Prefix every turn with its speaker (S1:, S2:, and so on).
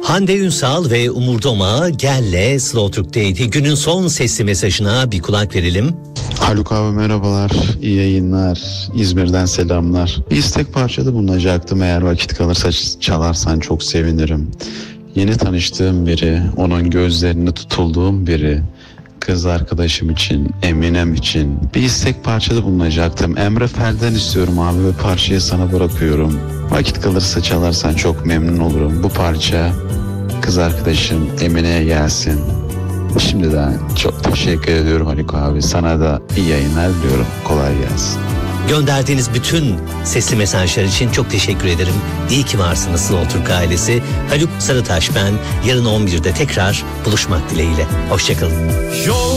S1: Hande Ünsal ve Umur Doma Gel'le Slow Türk'teydi. Günün son sesli mesajına bir kulak verelim.
S2: Haluk abi merhabalar, iyi yayınlar, İzmir'den selamlar. Bir istek parçada bulunacaktım, eğer vakit kalırsa çalarsan çok sevinirim. Yeni tanıştığım biri, onun gözlerine tutulduğum biri, kız arkadaşım için, Eminem için bir istek parçada bulunacaktım. Emre Fel'den istiyorum abi ve parçayı sana bırakıyorum. Vakit kalırsa çalarsan çok memnun olurum. Bu parça kız arkadaşım Emine'ye gelsin. Şimdiden çok teşekkür ediyorum Haluk abi. Sana da iyi yayınlar diliyorum. Kolay gelsin.
S1: Gönderdiğiniz bütün sesli mesajlar için çok teşekkür ederim. İyi ki varsınız Slow Türk ailesi. Haluk Sarıtaş ben. Yarın 11'de tekrar buluşmak dileğiyle. Hoşçakalın.